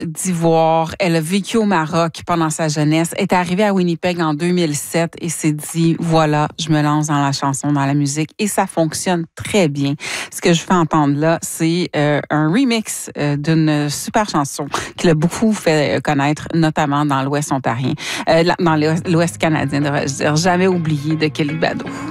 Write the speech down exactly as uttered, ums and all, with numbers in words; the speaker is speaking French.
d'Ivoire. Elle a vécu au Maroc pendant sa jeunesse. Elle est arrivée à Winnipeg en deux mille sept et s'est dit, voilà, je me lance dans la chanson, dans la musique. Et ça fonctionne très bien. Ce que je fais entendre là, c'est euh, un remix euh, d'une super chanson qui l'a beaucoup fait connaître, notamment dans l'Ouest ontarien, euh, dans l'Ouest canadien, devrais-je dire. Jamais oublié de Kelly Bado.